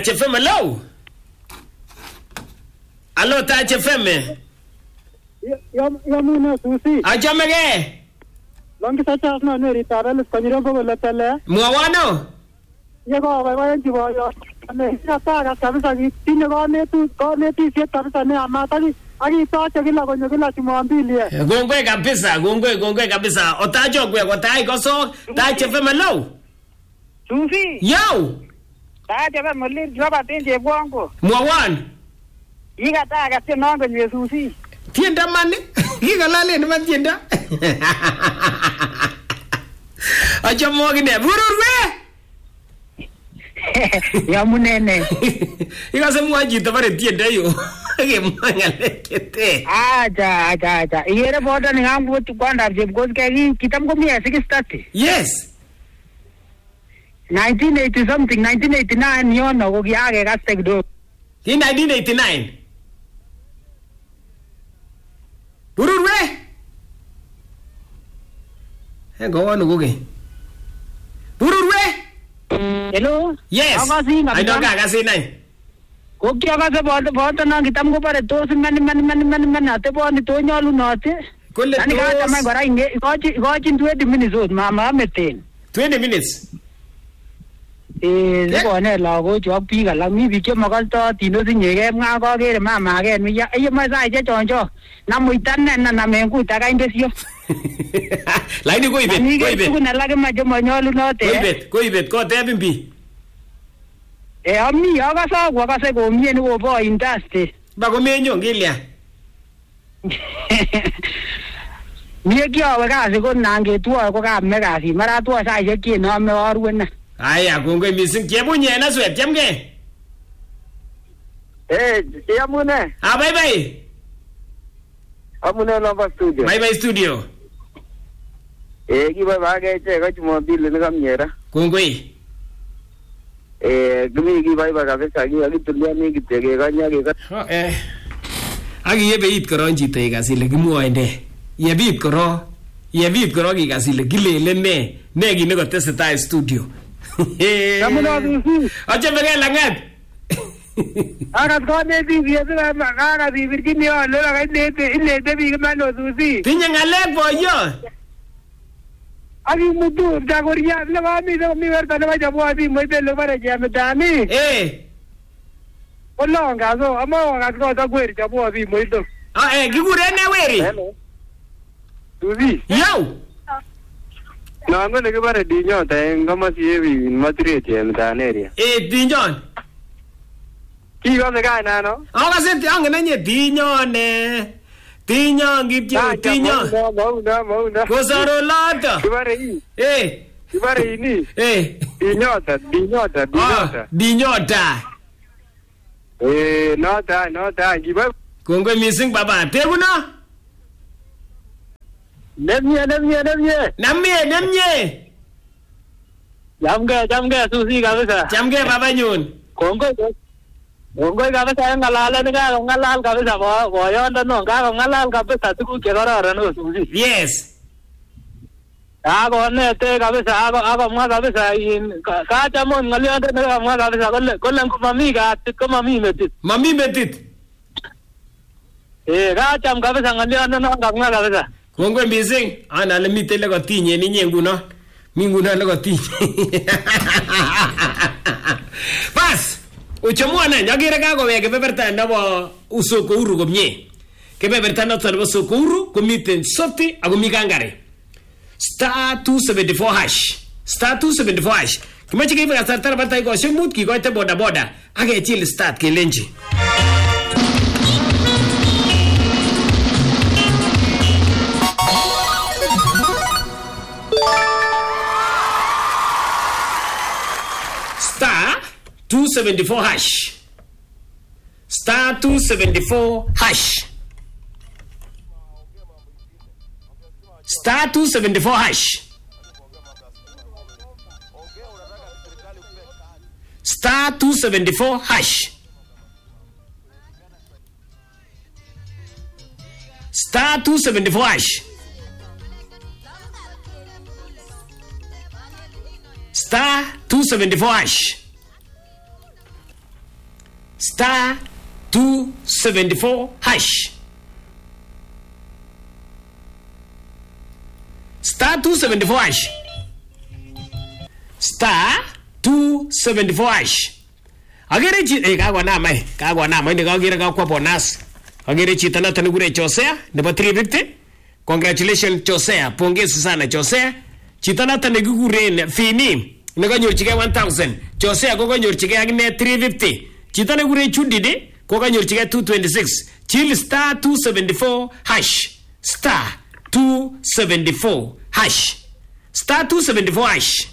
Touch FM, hello. Hello, Touch FM. Yamuna Susi. Ajamege. Longi sacha asna neri taral kanyiro ko latale. Muawano. Yego baba jibo yo. Ne sata kabisa gi tingo ne tu se kabisa ne amatali. Agi to chakila ko nyakila chimwambili. Gongwe kabisa. Otajo gwe kotai koso. Touch FM, hello. Susi. Yo. Touch FM mulir joba tenje bwango. Muawan. Iga taga tinongo nye Susi. Tienda mani. Gigalale ni matienda. Acha mogine bururwe. Ya munene. Igase mwajita bare tienda yo. Ge mwangale kete. Aja. Iyere boda ni ngangu tu kwanda jebgoz kegi kitam ko miya 630. Yes. 1980 something 1989 yono ko giage gastek do. In 1989. Bururwe. Go on Google. Bururwe. Hello. Yes. I don't gagasi nai. Ko kya ga boda na kitam ko pare to man ate bo ni to nyalu note. Kulle ani ga ta mai gora inge goji 20 minutes mama meten. 20 minutes. Ko ne la go job pi ga la mi bi ke magal to tino sin ye nga ko ke mama ke mi ya ai ma sai je chonjo na mu tan na me ku ta ga indesio laini ko ibet ku na la ke ma jo mo nyolu no te ko ibet ko te bimbi ami ya ga sa go ga se go mi ni wo bo industry ba ko menyo ngilia mi ke wa ga se ko nange tu ko ga me ga si mara tu sa je ke no me orwen. Aya, kungwe mising kebunye na swet jamge. Yamune. Bye. Amune namba studio. Bye studio. Kiba baga che ko chumobile ni kamnyera. Kungwe. Gumi kiba kabisa gitulia ni kitege kanya ke. Agi yebe it koron chito ikasile kimwoinde. Yebit koro ikasile kilele ne gi ne ko tesetai studio. Kamuna Susi. Acha bege langat. Agat ko ne bi biya na bi Virginia le la ne te bi mano Susi. Tinya ngale boyo. Abi mudu dagoria le ba mi verta le ba jabo abi mo te le bare jam dami. Olonga so amo agat ko ta gweri jabo abi mo to. Gigure ne weri. Hello. Susi. Yo. No, ngone ke bare dinyo ta ngama sievi matri che mtaneria. Dinyon. Ki go se ga na no? Aga se te angena nye dinyo ne. Dinyo ngityo dinyo. Mo. Ko saro lata. Ki bare yi. Ki bare ni. Dinyota. Dinyota. Nota ki ba. Kongwe missing baba. Teguna. Nemye. Jamge Susi kabisa. Jamge baba nyun. Kongoi kabisa ngalala nika ngalal kabisa boyondo no ngalal kabisa tuku che kororon no Susi. Yes. Ako nete kabisa ako mwa kabisa in ka chamon ngaliondo nika mwa kabisa kole ko mami ka ko mami metit. Mami metit. Ka cham kabisa ngaliondo no mwa kabisa. Kongwe missing ana le mitele ko tinye ni nyenguno. Minguno le ko tinye. Pas. Uchamwana nyagire kako weke beberta ndabo usoko uru komye. Kebeberta no tsarbo soko uru komiten softi ako mikangare. *274#. *274#. Kimache kibe kasartar batay ko shimut ki ko te boda. Age chil start ke lenji. *274#. *274#. *274#. *274#. *274#. *274#. star 274 hash. Star 274 hash. Star 274 hash. Agere chi kagwanama ni kagere kwa bonus. Agere chito noton nikure Josea nebo 350. Congratulations Josea, pongezi sana Josea. Chito noton nikikuren Fini nekanyorchigei 1000. Josea kokanyorchigei akine 350. Chito nekikuren Chudidi kokanyorchigei 226. Chill star 274 hash. Star 274 hash. Star 274 hash.